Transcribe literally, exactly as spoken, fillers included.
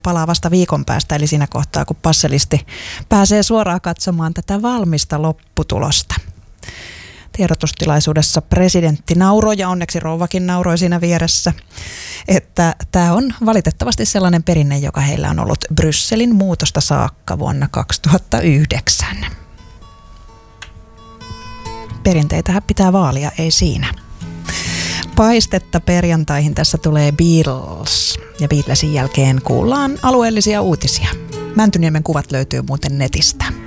palaa vasta viikon päästä, eli siinä kohtaa, kun Passelisti pääsee suoraan katsomaan tätä valmista lopputulosta. Tiedotustilaisuudessa presidentti nauroi, ja onneksi rouvakin nauroi siinä vieressä, että tämä on valitettavasti sellainen perinne, joka heillä on ollut Brysselin muutosta saakka vuonna kaksituhattayhdeksän. Perinteitähän pitää vaalia, ei siinä. Paistetta perjantaihin tässä tulee Beatles, ja Beatlesin jälkeen kuullaan alueellisia uutisia. Mäntyniemen kuvat löytyy muuten netistä.